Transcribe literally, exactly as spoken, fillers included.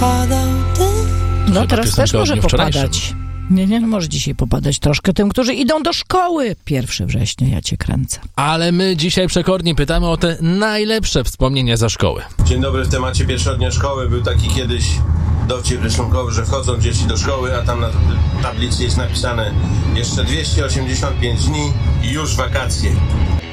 No teraz też może popadać. Nie, nie, no może dzisiaj popadać troszkę tym, którzy idą do szkoły. pierwszego września, ja cię kręcę. Ale my dzisiaj przekornie pytamy o te najlepsze wspomnienia ze szkoły. Dzień dobry, w temacie pierwszego dnia szkoły był taki kiedyś dowcip rysunkowy, że wchodzą dzieci do szkoły, a tam na tablicy jest napisane jeszcze dwieście osiemdziesiąt pięć dni i już wakacje.